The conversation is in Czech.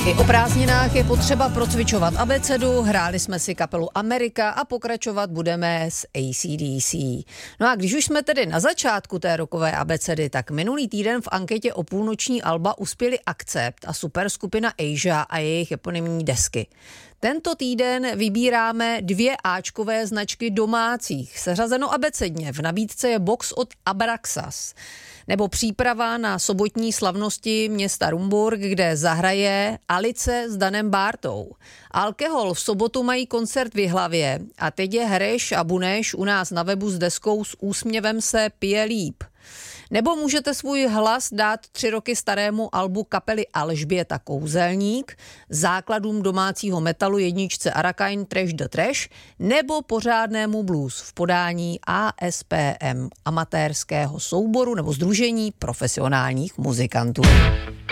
I o prázdninách je potřeba procvičovat abecedu, hráli jsme si kapelu Amerika a pokračovat budeme s AC/DC. No a když už jsme tedy na začátku té rokové abecedy, tak minulý týden v anketě o půlnoční alba uspěli Akcept a superskupina Asia a jejich eponymní desky. Tento týden vybíráme 2 áčkové značky domácích. Seřazeno abecedně, v nabídce je box od Abraxas. Nebo příprava na sobotní slavnosti města Rumburk, kde zahraje Alice s Danem Bártou. Alkohol v sobotu mají koncert v Jihlavě a teď je Hreš a Buneš u nás na webu s deskou S úsměvem se pije líp. Nebo můžete svůj hlas dát 3 roky starému albu kapely Alžběta Kouzelník, základům domácího metalu jedničce Arakain Trash the Trash, nebo pořádnému blues v podání ASPM, amatérského souboru nebo sdružení profesionálních muzikantů.